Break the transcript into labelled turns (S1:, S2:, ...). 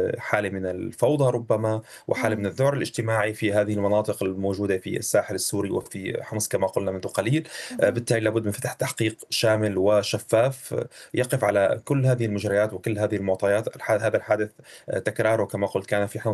S1: حالة من الفوضى ربما، وحالة من
S2: إمم،
S1: الذعر الاجتماعي في هذه المناطق الموجودة في الساحل السوري وفي حمص كما قلنا منذ قليل.
S2: اهم،
S1: بالتالي لابد من فتح تحقيق شامل وشفاف يقف على كل هذه المجريات وكل هذه المعطيات. هذا الحادث تكراره كما قلت كان في حمص